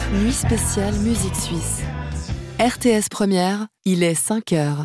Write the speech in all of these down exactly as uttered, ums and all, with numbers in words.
Nuit spéciale musique suisse. R T S Première, il est cinq heures.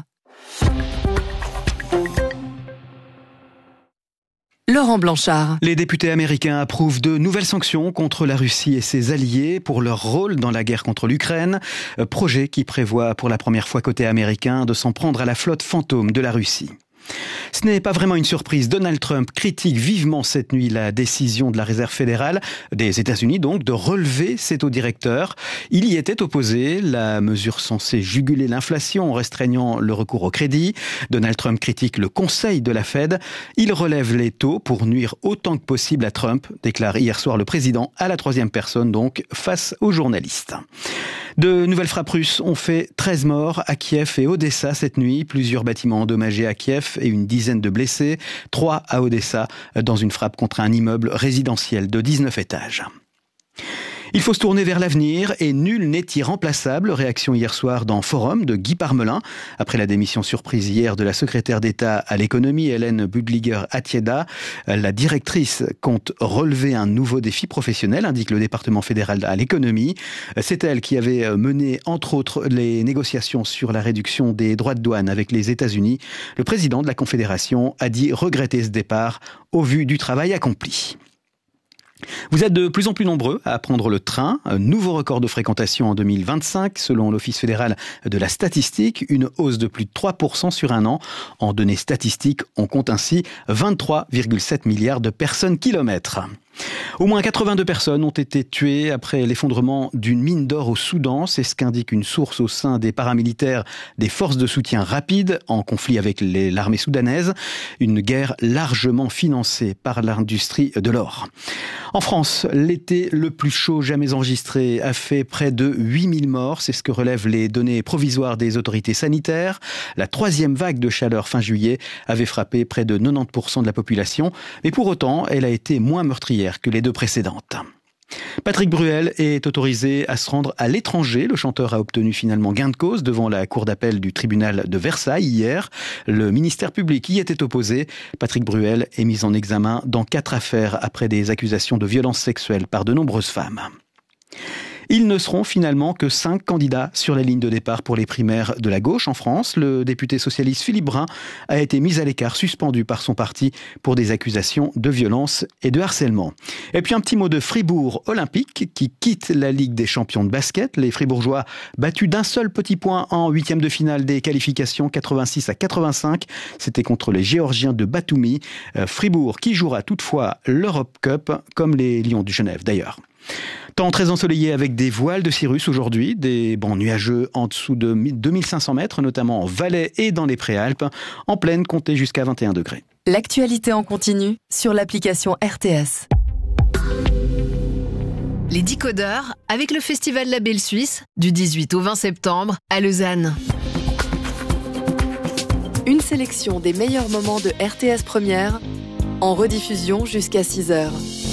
Laurent Blanchard. Les députés américains approuvent de nouvelles sanctions contre la Russie et ses alliés pour leur rôle dans la guerre contre l'Ukraine. Projet qui prévoit pour la première fois côté américain de s'en prendre à la flotte fantôme de la Russie. Ce n'est pas vraiment une surprise. Donald Trump critique vivement cette nuit la décision de la Réserve fédérale des États-Unis donc de relever ses taux directeurs. Il y était opposé, la mesure censée juguler l'inflation en restreignant le recours au crédit. Donald Trump critique le conseil de la Fed. Il relève les taux pour nuire autant que possible à Trump, déclare hier soir le président à la troisième personne donc face aux journalistes. De nouvelles frappes russes ont fait treize morts à Kiev et Odessa cette nuit. Plusieurs bâtiments endommagés à Kiev et une dizaine de blessés. Trois à Odessa dans une frappe contre un immeuble résidentiel de dix-neuf étages. Il faut se tourner vers l'avenir et nul n'est irremplaçable. Réaction hier soir dans Forum de Guy Parmelin. Après la démission surprise hier de la secrétaire d'État à l'économie, Hélène Budliger-Atieda, la directrice compte relever un nouveau défi professionnel, indique le département fédéral à l'économie. C'est elle qui avait mené, entre autres, les négociations sur la réduction des droits de douane avec les États-Unis. Le président de la Confédération a dit regretter ce départ au vu du travail accompli. Vous êtes de plus en plus nombreux à prendre le train. Un nouveau record de fréquentation en deux mille vingt-cinq, selon l'Office fédéral de la statistique. Une hausse de plus de trois pour cent sur un an. En données statistiques, on compte ainsi vingt-trois virgule sept milliards de personnes kilomètres. Au moins quatre-vingt-deux personnes ont été tuées après l'effondrement d'une mine d'or au Soudan. C'est ce qu'indique une source au sein des paramilitaires des forces de soutien rapide en conflit avec les, l'armée soudanaise. Une guerre largement financée par l'industrie de l'or. En France, l'été le plus chaud jamais enregistré a fait près de huit mille morts. C'est ce que relèvent les données provisoires des autorités sanitaires. La troisième vague de chaleur fin juillet avait frappé près de quatre-vingt-dix pour cent de la population. Mais pour autant, elle a été moins meurtrière que les deux précédentes. Patrick Bruel est autorisé à se rendre à l'étranger. Le chanteur a obtenu finalement gain de cause devant la cour d'appel du tribunal de Versailles hier. Le ministère public y était opposé. Patrick Bruel est mis en examen dans quatre affaires après des accusations de violences sexuelles par de nombreuses femmes. Ils ne seront finalement que cinq candidats sur la ligne de départ pour les primaires de la gauche en France. Le député socialiste Philippe Brun a été mis à l'écart, suspendu par son parti pour des accusations de violence et de harcèlement. Et puis un petit mot de Fribourg Olympique qui quitte la Ligue des champions de basket. Les Fribourgeois battus d'un seul petit point en huitième de finale des qualifications, quatre-vingt-six à quatre-vingt-cinq. C'était contre les Géorgiens de Batumi. Fribourg qui jouera toutefois l'Europe Cup comme les Lions du Genève d'ailleurs. Temps très ensoleillé avec des voiles de cirrus aujourd'hui, des bancs nuageux en dessous de deux mille cinq cents mètres, notamment en Valais et dans les Préalpes. En plaine, comptez jusqu'à vingt et un degrés. L'actualité en continu sur l'application R T S. Les Décodeurs avec le Festival Label Suisse du dix-huit au vingt septembre à Lausanne. Une sélection des meilleurs moments de R T S Première en rediffusion jusqu'à six heures.